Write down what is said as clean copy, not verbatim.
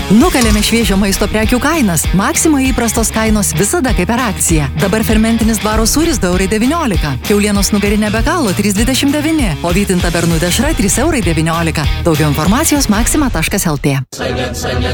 Nukalėme šviežio maisto prekių kainas. Maxima įprastos kainos visada kaip per akciją. Dabar fermentinis dvaro sūris 2,19 €. Kiaulienos nugarinė be galo 3,29 €. O vytinta bernų dešra 3,19 €. Daugiau informacijos maxima.lt.